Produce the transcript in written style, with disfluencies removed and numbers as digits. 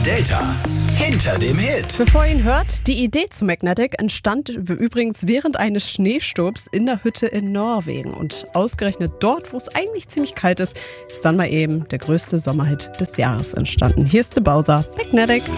Delta. Hinter dem Hit. Bevor ihr ihn hört, die Idee zu Magnetic entstand übrigens während eines Schneesturms in der Hütte in Norwegen. Und ausgerechnet dort, wo es eigentlich ziemlich kalt ist, ist dann mal eben der größte Sommerhit des Jahres entstanden. Hier ist The Bowser, Magnetic.